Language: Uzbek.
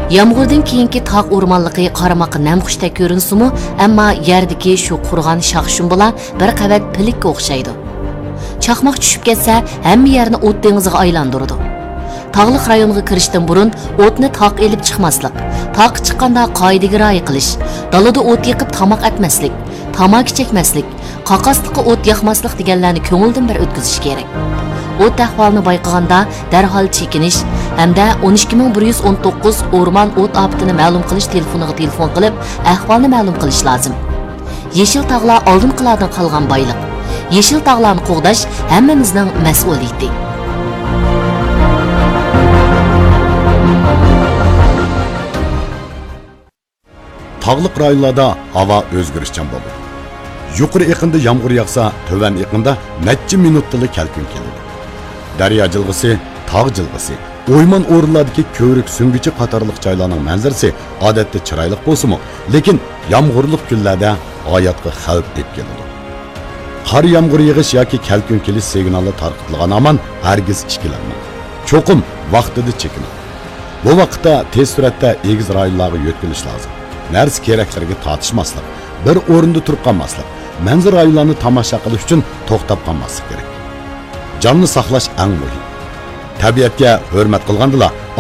Yağmurdan keyinki tağ o'rmonligi qaramoqqa namxushdek ko'rinsimi, ammo yerdagi shu qurg'on shoxshum bilan bir qavat pilikka o'xshaydi. Chaqmoq tushib ketsa, hamma yerni o't dengiziga aylantiradi. Tağlıq rayonga kirishdan burun o'tni taq elib chiqmaslik, taq chiqqanda qoidaga rioya qilish, dalada o't yiqib tamoq atmaslik, tamaki chekmaslik, qaqasliqqa o't yoqmaslik deganlarni ko'ngildan bir o'tkazish kerak. O't ahvolini bayqaganda darhol chekinish hamda 12119 o'rmon o't ofatini ma'lum qilish telefoniga telefon qilib, ahvolni ma'lum qilish lozim. Yeşil tağlar oldinqilardan qolgan boyliq. Yeşil tağlarni qo'g'dash hammamizning mas'uliyati. Tağlıq rayonlarda hava o'zgarishchan bo'ladi. Yuqori iqimda yomg'ir yog'sa, to'van iqimda necha minutlik kelkun keladi. Daryo jilg'isi, tog' jilg'isi, o'yman o'rinlardagi ko'rik sungichi qatorliq joylarning manzarasi odatda chiroyli bo'lsa-mu, lekin yomg'irli kunlarda hayotga xavf deb keladi. Qor yomg'ir yog'ish yoki kelkun kelish signali tarqatilgan aman hargiz ikkilanmang. Cho'qim vaqtida chekining. Bu vaqtda tez suratda egiz rayonlarga yo'tkilish lozim. Narsa keraklarga tortishmaslik, bir o'rinda turib qolmaslik, manzara rayonlarni tomosha qilish uchun to'xtab qolmaslik kerak. Jonni saqlash eng muhim. Tabiatga hurmat qilgandila